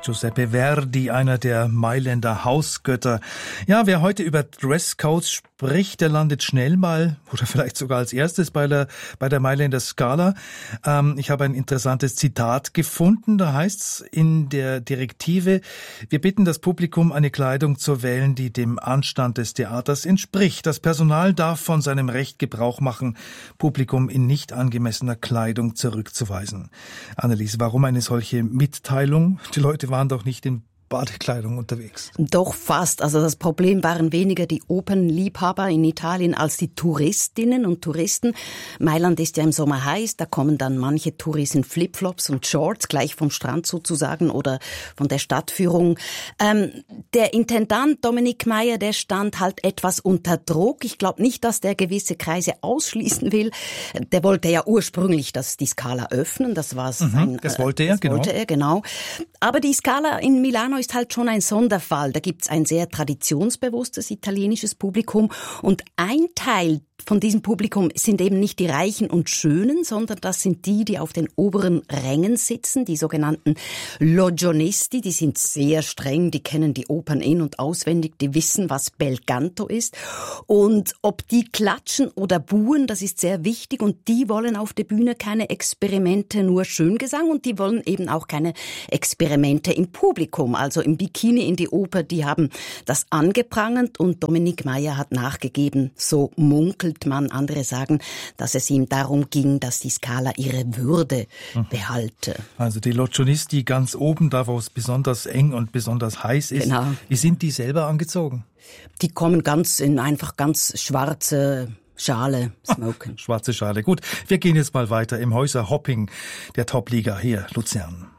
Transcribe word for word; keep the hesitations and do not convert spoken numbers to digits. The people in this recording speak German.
Giuseppe Verdi, einer der Mailänder Hausgötter. Ja, wer heute über Dresscodes spricht, der landet schnell mal oder vielleicht sogar als erstes bei der, bei der Mailänder Scala. Ähm, ich habe ein interessantes Zitat gefunden. Da heißt's in der Direktive: Wir bitten das Publikum, eine Kleidung zu wählen, die dem Anstand des Theaters entspricht. Das Personal darf von seinem Recht Gebrauch machen, Publikum in nicht angemessener Kleidung zurückzuweisen. Annelies, warum eine solche Mitteilung? Die Leute waren doch nicht in Badekleidung unterwegs. Doch fast. Also das Problem waren weniger die Opernliebhaber in Italien als die Touristinnen und Touristen. Mailand ist ja im Sommer heiß, da kommen dann manche Touris in Flipflops und Shorts, gleich vom Strand sozusagen oder von der Stadtführung. Ähm, der Intendant Dominik Meyer, der stand halt etwas unter Druck. Ich glaube nicht, dass der gewisse Kreise ausschließen will. Der wollte ja ursprünglich das, die Scala öffnen. Das war mhm, ein, das wollte er, das genau. Wollte er, genau. Aber die Scala in Milano ist halt schon ein Sonderfall. Da gibt's ein sehr traditionsbewusstes italienisches Publikum und ein Teil von diesem Publikum sind eben nicht die Reichen und Schönen, sondern das sind die, die auf den oberen Rängen sitzen, die sogenannten Logionisti. Die sind sehr streng, die kennen die Opern in- und auswendig, die wissen, was Bel Canto ist. Und ob die klatschen oder buhen, das ist sehr wichtig. Und die wollen auf der Bühne keine Experimente, nur Schöngesang. Und die wollen eben auch keine Experimente im Publikum, also im Bikini in die Oper. Die haben das angeprangert und Dominik Meyer hat nachgegeben, so munkelt man. Andere sagen, dass es ihm darum ging, dass die Scala ihre Würde mhm. behalte. Also die Logionisti ganz oben, da wo es besonders eng und besonders heiß ist. Genau. Wie sind die selber angezogen? Die kommen ganz in einfach ganz schwarze Schale, smoken. Schwarze Schale. Gut, wir gehen jetzt mal weiter im Häuserhopping der Top-Liga hier, Luzern.